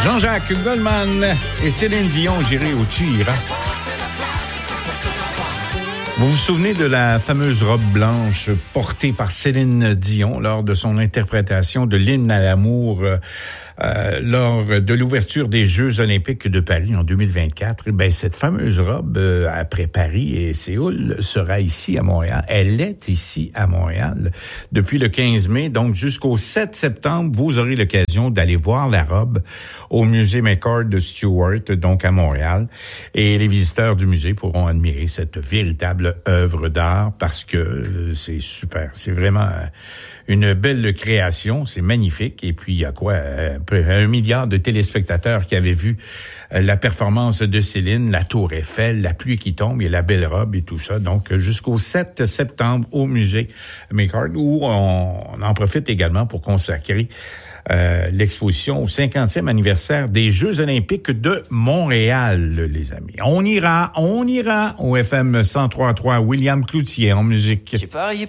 Jean-Jacques Goldman et Céline Dion, j'irai où tu iras. Vous vous souvenez de la fameuse robe blanche portée par Céline Dion lors de son interprétation de l'hymne à l'amour lors de l'ouverture des Jeux olympiques de Paris en 2024? Ben, cette fameuse robe, après Paris et Séoul, sera ici à Montréal. Elle est ici à Montréal depuis le 15 mai. Donc, jusqu'au 7 septembre, vous aurez l'occasion d'aller voir la robe au musée McCord de Stewart, donc à Montréal. Et les visiteurs du musée pourront admirer cette véritable œuvre d'art parce que c'est super. C'est vraiment une belle création, c'est magnifique. Et puis, il y a quoi? 1 milliard de téléspectateurs qui avaient vu la performance de Céline, la Tour Eiffel, la pluie qui tombe et la belle robe et tout ça. Donc, jusqu'au 7 septembre au musée McCord, où on en profite également pour consacrer l'exposition au 50e anniversaire des Jeux olympiques de Montréal, les amis. On ira au FM 103.3, William Cloutier en musique. J'ai parié